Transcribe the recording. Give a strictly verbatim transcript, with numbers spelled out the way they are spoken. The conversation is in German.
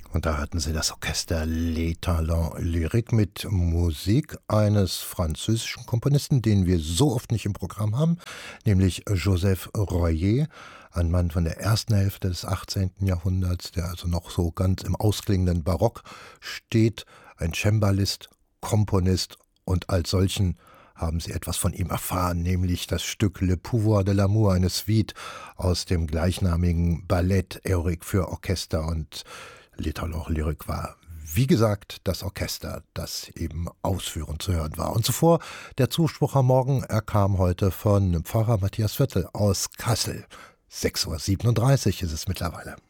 Und da hatten Sie das Orchester Les Talents Lyriques mit Musik eines französischen Komponisten, den wir so oft nicht im Programm haben, nämlich Joseph Royer, ein Mann von der ersten Hälfte des achtzehnten Jahrhunderts, der also noch so ganz im ausklingenden Barock steht, ein Cembalist, Komponist, und als solchen haben Sie etwas von ihm erfahren, nämlich das Stück Le Pouvoir de l'amour, eine Suite aus dem gleichnamigen Ballett Héroïque für Orchester, und Les Talents Lyriques war, wie gesagt, das Orchester, das eben ausführend zu hören war. Und zuvor der Zuspruch am Morgen, er kam heute von Pfarrer Matthias Viertel aus Kassel. sechs Uhr siebenunddreißig ist es mittlerweile.